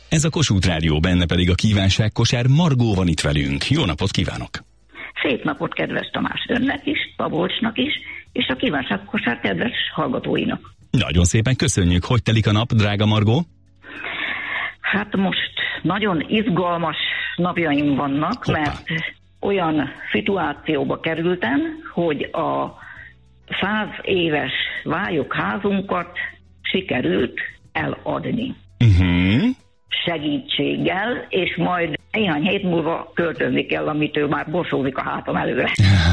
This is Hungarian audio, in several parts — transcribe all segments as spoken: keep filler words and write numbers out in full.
Ez a Kossuth Rádió, benne pedig a kívánságkosár. Margó van itt velünk. Jó napot kívánok! Szép napot, kedves Tamás, önnek is, Szabolcsnak is, és a kívánságkosár kedves hallgatóinak. Nagyon szépen köszönjük. Hogy telik a nap, drága Margó? Hát most nagyon izgalmas napjaim vannak, Hoppá. mert olyan szituációba kerültem, hogy a száz éves vályokházunkat sikerült eladni. Uh-huh. Segítséggel, és majd néhány hét múlva költözni kell, amitől már borsózik a hátam előre.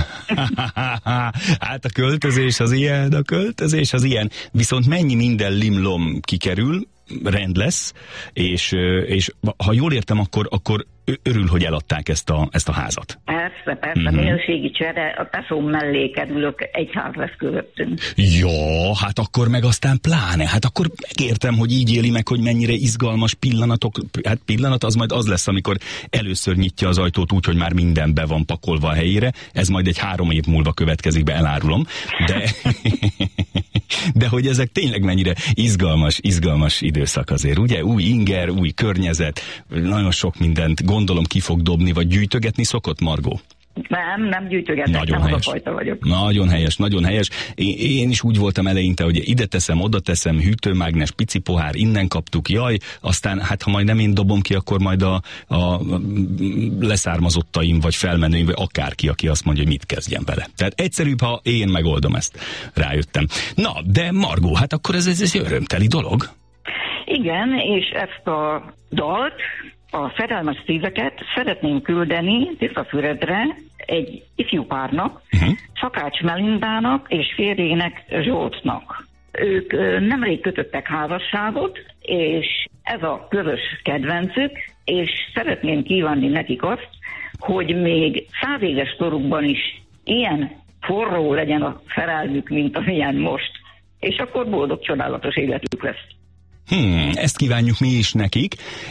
Hát a költözés az ilyen, a költözés az ilyen. Viszont mennyi minden limlom kikerül, rend lesz, és, és ha jól értem, akkor, akkor örül, hogy eladták ezt a, ezt a házat. Persze, persze, uh-huh. minőségi csere, a teszom mellé kerülök, egy ház lesz közöttünk. Ja, hát akkor meg aztán pláne, hát akkor megértem, hogy így éli meg, hogy mennyire izgalmas pillanatok, hát pillanat az majd az lesz, amikor először nyitja az ajtót úgy, hogy már minden be van pakolva a helyére, ez majd egy három év múlva következik be, elárulom, de, de hogy ezek tényleg mennyire izgalmas, izgalmas időszak azért, ugye? Új inger, új környezet, nagyon sok mindent gondolom ki fog dobni, vagy gyűjtögetni szokott, Margó? Nem, nem gyűjtögetek, nagyon nem helyes. az a fajta vagyok. Nagyon helyes, nagyon helyes. Én, én is úgy voltam eleinte, hogy ide teszem, oda teszem, hűtőmágnes, pici pohár, innen kaptuk, jaj, aztán hát ha majd nem én dobom ki, akkor majd a, a leszármazottaim, vagy felmenőim, vagy akárki, aki azt mondja, hogy mit kezdjen vele. Tehát egyszerűbb, ha én megoldom ezt. Rájöttem. Na, de Margó, hát akkor ez, ez, ez egy örömteli dolog. Igen, és ezt a dalt, a Szerelmes szíveket szeretném küldeni Tiszafüredre egy ifjú párnak, uh-huh. Szakács Melindának és férjének Zsoltnak. Ők nemrég kötöttek házasságot, és ez a közös kedvencük, és szeretném kívánni nekik azt, hogy még száz éves korukban is ilyen forró legyen a szerelmük, mint amilyen most, és akkor boldog, csodálatos életük lesz. Hmm, ezt kívánjuk mi is nekik.